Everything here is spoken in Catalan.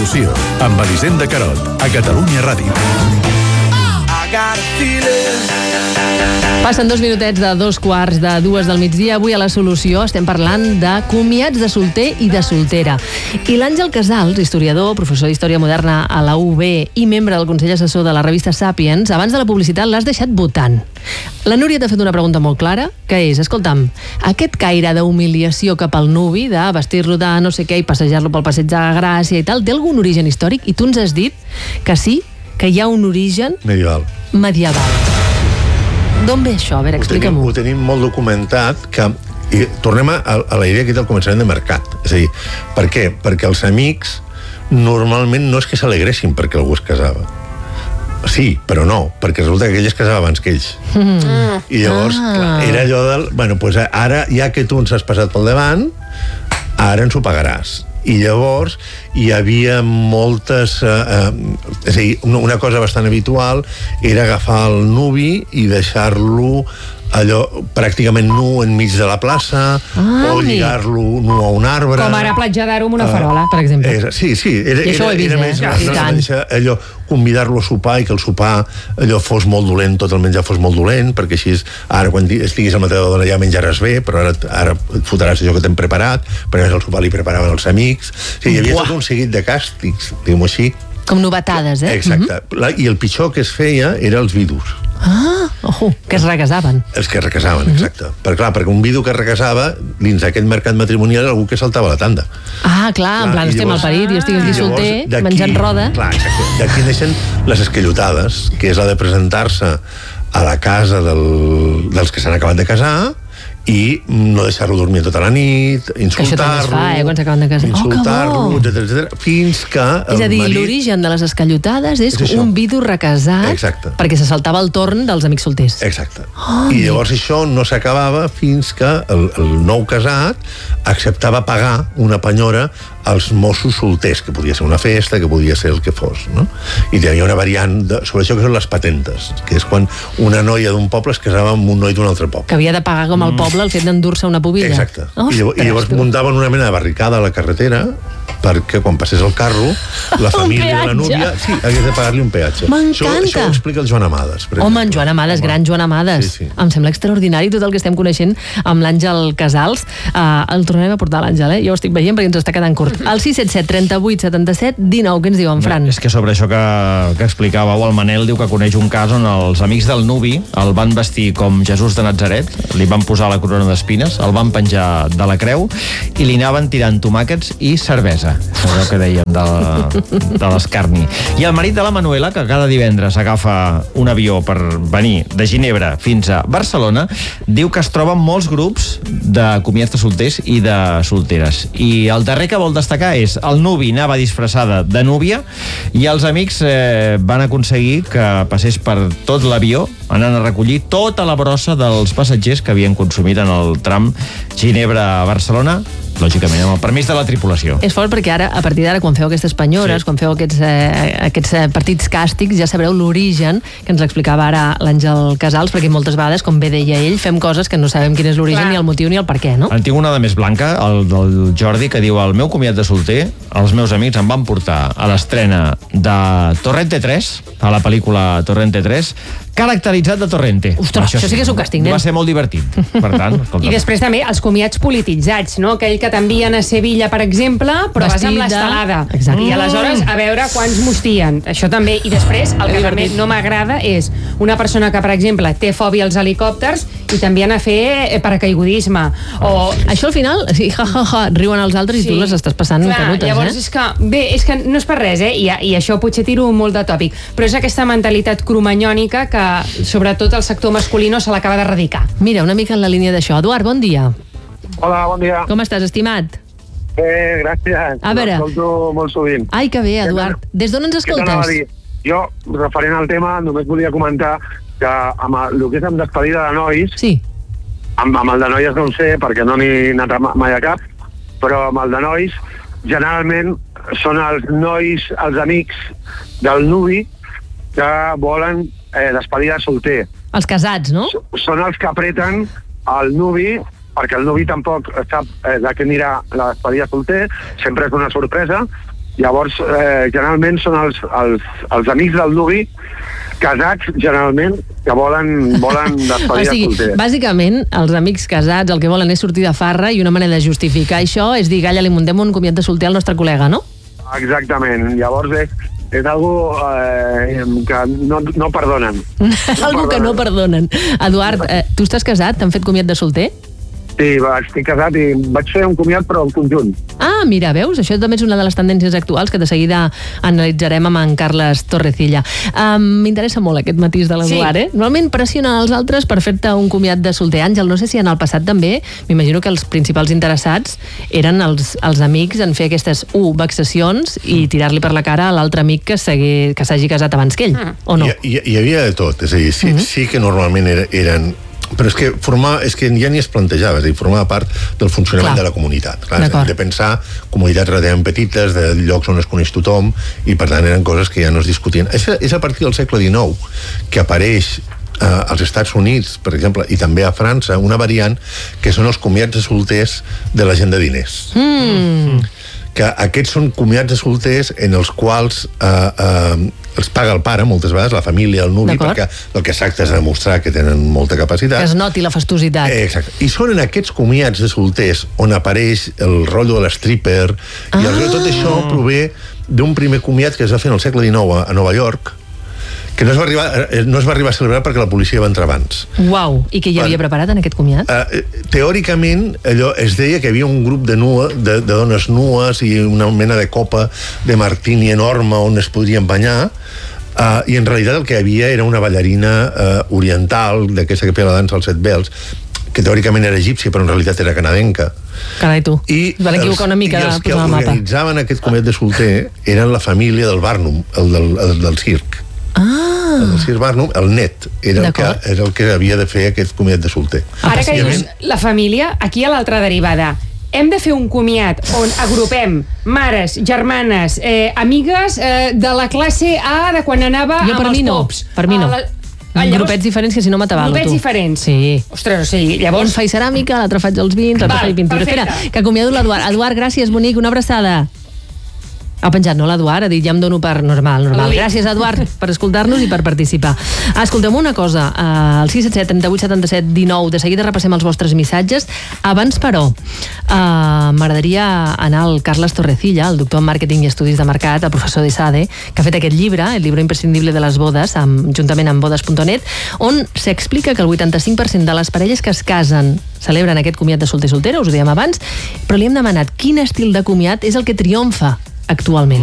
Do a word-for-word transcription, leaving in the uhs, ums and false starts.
solució, amb Elisenda Carot, a Catalunya Ràdio. Passen dos minutets de dos quarts de dues del migdia. Avui a La Solució estem parlant de comiats de solter i de soltera. I l'Àngel Casals, historiador, professor d'Història Moderna a la U B i membre del Consell Assessor de la revista Sàpiens, abans de la publicitat l'has deixat votant. La Núria t'ha fet una pregunta molt clara, que és, escolta'm, aquest caire d'humiliació cap al nuvi, de vestir-lo de no sé què i passejar-lo pel passeig de Gràcia i tal, té algun origen històric? I tu ens has dit que sí, que hi ha un origen medieval. medieval. D'on ve això? A veure, explica-m'ho. Ho tenim molt documentat, que i tornem a, a la idea que té el començament de mercat. És a dir, per què? Perquè els amics normalment no és que s'alegressin perquè algú es casava. Sí, però no, perquè resulta que ell es casava abans que ells. Mm. I llavors, ah. clar, era allò del... Bueno, doncs ara, ja que tu ens has passat pel davant, ara ens ho pagaràs. I llavors hi havia moltes... Eh, eh, és a dir, una, una cosa bastant habitual era agafar el nuvi i deixar-lo allò pràcticament nu enmig de la plaça, Ai. o lligar-lo nu a un arbre. Com ara platja d'Aro amb una farola, uh, per exemple. És, sí, sí. Era, I això era, ho he vist, era eh? més, Ja, no, no, no, allò, convidar-lo a sopar i que el sopar allò fos molt dolent, tot el menjar fos molt dolent, perquè així, ara quan estiguis al matí de la dona ja menjaràs bé, però ara, ara et fotràs allò que t'hem preparat, perquè el sopar li preparaven els amics. O sigui, hi havia Uah. tot un seguit de càstigs, diguem-ho així. Com novetades, eh? Exacte. Mm-hmm. La, I el pitjor que es feia era els vidus. Ah, ojo, que es recasaven. Els que es recasaven, exacte. Mm-hmm. Perquè, clar, perquè un vidu que es recasava, dins d'aquest mercat matrimonial era algú que saltava la tanda. Ah, clar, clar en plan, estem al parit, jo estic aquí solter, menjant roda. Clar, exacte. D'aquí neixen les esquellotades, que és la de presentar-se a la casa del, dels que s'han acabat de casar i no deixar-lo dormir tota la nit, insultar-lo... Que això també es fa, eh, quan s'acaben de casar. Insultar-lo, oh, etcètera, etcètera, fins que el és a dir, marit... l'origen de les escallotades és, és un vidu recasat. Exacte. Perquè se saltava el torn dels amics solters. Exacte. Oh, I llavors això no s'acabava fins que el, el nou casat acceptava pagar una penyora als mossos solters, que podia ser una festa, que podia ser el que fos, no? I hi havia una variant de, sobre això que són les patentes, que és quan una noia d'un poble es casava amb un noi d'un altre poble. Que havia de pagar com el poble el fet d'endur-se una pubilla. Exacte. I llavors, i llavors muntaven una mena de barricada a la carretera perquè quan passés el carro la família de la núvia sí, hagués de pagar-li un peatge. M'encanta. Això, això ho explica el Joan Amades. Home, en Joan Amades, Home. gran Joan Amades. Sí, sí. Em sembla extraordinari tot el que estem coneixent amb l'Àngel Casals. Uh, el tornarem a portar l'Àngel, eh? Jo ho estic veient perquè ens està quedant curt. El sis set set, trenta-vuit, setanta-set, dinou, què ens diu en Fran? Bé, és que sobre això que, que explicàveu, el Manel diu que coneix un cas on els amics del nuvi el van vestir com Jesús de Natzaret, li van posar la corona d'espines, el van penjar de la creu i li anaven tirant tomàquets i cervesa. Allò que dèiem de, de l'escarni. I el marit de la Manuela, que cada divendres agafa un avió per venir de Ginebra fins a Barcelona, diu que es troben molts grups de comiats de solters i de solteres. I el darrer que vol destacar és el nuvi anava disfressada de núvia i els amics eh, van aconseguir que passés per tot l'avió anant a recollir tota la brossa dels passatgers que havien consumit en el tram Ginebra-Barcelona, lògicament, amb el permís de la tripulació. És fort perquè ara, a partir d'ara, quan feu aquestes penyores, sí. quan feu aquests, eh, aquests eh, partits càstigs, ja sabreu l'origen, que ens l'explicava ara l'Àngel Casals, perquè moltes vegades, com bé deia ell, fem coses que no sabem quin és l'origen, ni el motiu, ni el per què, no? En tinc una de més blanca, el del Jordi, que diu: el meu comiat de solter, els meus amics em van portar a l'estrena de Torrente tres, a la pel·lícula Torrente tres, caracteritzat de Torrente. Ostres, això, això sí que és un càstig, nen. Va ser molt divertit, per tant. Escolta. I després també els comiats polititzats, no? Aquell que t'envien a Sevilla, per exemple, però vas amb l'estelada. I aleshores, a veure quants mostien. Això també. I després, el que també no m'agrada és una persona que, per exemple, té fòbia als helicòpters i t'envien a fer paracaigudisme. O... Això al final, sí, ja, ja, ja, riuen els altres sí. i tu les estàs passant Clar, canutes, llavors eh? és que, bé, és que no és per res, eh? I, i això potser tiro molt de tòpic, però és aquesta mentalitat cromanyònica que sobretot el sector masculí no se l'acaba d'erradicar. Mira, una mica en la línia d'això. Eduard, bon dia. Hola, bon dia. Com estàs, estimat? Bé, gràcies. A veure. L'escolto molt sovint. Ai, que bé, Eduard. Des d'on ens escoltes? Jo, referent al tema, només volia comentar que amb el, el que és amb despedida de nois, sí. amb, amb el de noies no ho sé, perquè no n'he anat mai a cap, però amb el de nois, generalment són els nois, els amics del nuvi, que volen eh, despedida solter. Els casats, no? S són els que apreten el nuvi, perquè el nuvi tampoc sap eh, de què anirà la despedida solter, sempre és una sorpresa, Llavors, eh, generalment són els, els, els amics del nuvi, casats, generalment, que volen, volen despedir o sigui, solter. Bàsicament, els amics casats el que volen és sortir de farra i una manera de justificar això és dir, galla, li muntem un comiat de solter al nostre col·lega, no? Exactament. Llavors és, és algo eh, que no, no perdonen. No algo perdonen. que no perdonen. Eduard, eh, tu estàs casat? T'han fet comiat de solter? Sí, estic casat i vaig fer un comiat però en conjunt. Ah, mira, veus? Això també és una de les tendències actuals que de seguida analitzarem amb en Carles Torrecilla. Um, M'interessa molt aquest matís de l'Eduard, sí. eh? Normalment pressionen els altres per fer-te un comiat de solter. Àngel, no sé si en el passat també, m'imagino que els principals interessats eren els, els amics en fer aquestes uh, vexacions i tirar-li per la cara a l'altre amic que s'hagi que s'hagi casat abans que ell, mm. o no? Hi, hi, hi havia de tot, és a dir, sí, mm -hmm. sí que normalment era, eren però és que formar, és que ja ni es plantejava, és a dir, formava part del funcionament Clar. de la comunitat. Clar, de pensar comunitats relativament petites, de llocs on es coneix tothom, i per tant eren coses que ja no es discutien. És, és a partir del segle dinou que apareix eh, als Estats Units, per exemple, i també a França, una variant que són els comiats de solters de la gent de diners. Mm. Que aquests són comiats de solters en els quals eh, eh, els paga el pare, moltes vegades, la família, el nuvi, perquè el que es tracta és de demostrar que tenen molta capacitat. Que es noti la fastuositat. Eh, exacte. I són en aquests comiats de solters on apareix el rotllo de l'stripper, ah. i el, tot això prové d'un primer comiat que es va fer en el segle dinou a, a Nova York, que no es, va arribar, no es va arribar a celebrar perquè la policia va entrar abans. Uau, i què hi havia preparat en aquest comiat? Uh, teòricament, allò es deia que hi havia un grup de, nua, de, de dones nues i una mena de copa de martini enorme on es podrien banyar, uh, i en realitat el que hi havia era una ballarina uh, oriental, d'aquesta que feia la dansa als set vels, que teòricament era egípcia, però en realitat era canadenca. Carai, tu. I van equivocar una mica de posar el mapa. I els que organitzaven aquest comiat de solter eren la família del Barnum, el del, el del circ. Ah. El Sir Barnum, el net, era el, que, era el que havia de fer aquest comiat de solter. Ara que dius la família, aquí hi ha l'altra derivada. Hem de fer un comiat on agrupem mares, germanes, eh, amigues eh, de la classe A de quan anava jo, amb els no. pops. Per mi no. La... Llavors, grupets diferents que si no m'atabalo, grupets tu. Grupets diferents? Sí. Ostres, o sigui, llavors... Un faig ceràmica, l'altre faig els vins, l'altre faig pintura. Espera, que acomiado l'Eduard. Eduard, gràcies, bonic, una abraçada. Ha penjat, no, l'Eduard? Ha dit, ja em dono per normal, normal. Gràcies, Eduard, per escoltar-nos i per participar. Escolteu una cosa, uh, el sis set set, trenta-vuit, setanta-set, dinou, de seguida repassem els vostres missatges. Abans, però, uh, m'agradaria anar al Carles Torrecilla, el doctor en màrqueting i estudis de mercat, el professor d'ISADE, que ha fet aquest llibre, el llibre imprescindible de les bodes, amb, juntament amb bodes punt net, on s'explica que el vuitanta-cinc per cent de les parelles que es casen celebren aquest comiat de solter-soltera, us ho dèiem abans, però li hem demanat quin estil de comiat és el que triomfa actualment.